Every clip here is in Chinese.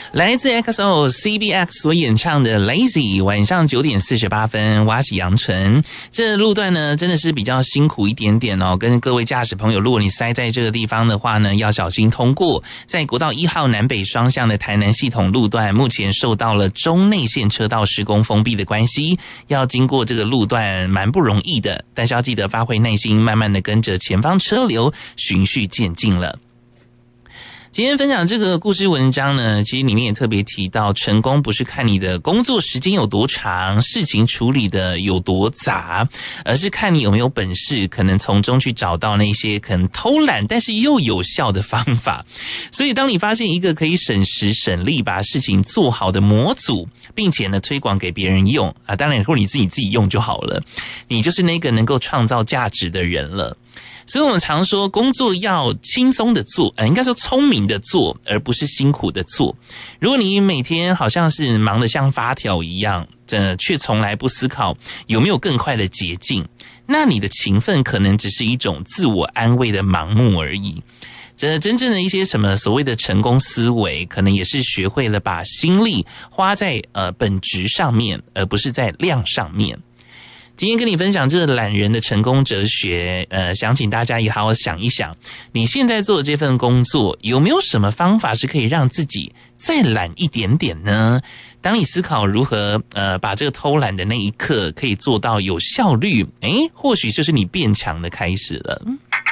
来自 XO CBX 所演唱的 Lazy， 晚上9点48分，挖起阳春。这路段呢真的是比较辛苦一点点哦，跟各位驾驶朋友，如果你塞在这个地方的话呢，要小心通过。在国道1号南北双向的台南系统路段，目前受到了中内线车道施工封闭的关系，要经过这个路段蛮不容易的，但是要记得发挥耐心，慢慢的跟着前方车流循序渐进了。今天分享这个故事文章呢，其实里面也特别提到，成功不是看你的工作时间有多长，事情处理的有多杂，而是看你有没有本事，可能从中去找到那些可能偷懒但是又有效的方法。所以当你发现一个可以省时省力把事情做好的模组，并且呢推广给别人用啊，当然如果你自己用就好了，你就是那个能够创造价值的人了。所以我们常说工作要轻松的做，应该说聪明的做，而不是辛苦的做。如果你每天好像是忙得像发条一样，却从来不思考有没有更快的捷径，那你的勤奋可能只是一种自我安慰的盲目而已。真正的一些什么所谓的成功思维，可能也是学会了把心力花在本质上面，而不是在量上面。今天跟你分享这个懒人的成功哲学，想请大家也好好想一想，你现在做的这份工作有没有什么方法是可以让自己再懒一点点呢？当你思考如何把这个偷懒的那一刻可以做到有效率，或许就是你变强的开始了。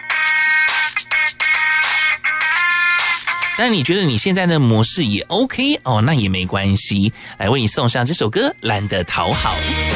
但你觉得你现在的模式也 OK 哦，那也没关系，来为你送上这首歌《懒得讨好》。